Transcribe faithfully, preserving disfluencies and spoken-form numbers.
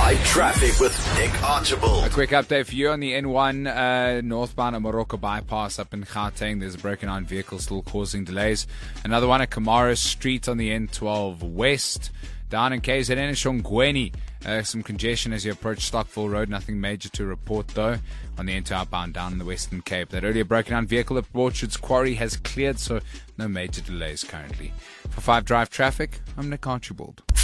Drive Traffic with Nick Archibald. A quick update for you on the N one uh, northbound at Morocco bypass up in Gauteng. There's a broken down vehicle still causing delays. Another one at Kamara Street on the N twelve west. Down in K Z N and Shongweni. Uh, some congestion as you approach Stockville Road. Nothing major to report though on the N two outbound down in the Western Cape. That earlier broken down vehicle at Orchards Quarry has cleared, so no major delays currently. For five Drive Traffic, I'm Nick Archibald.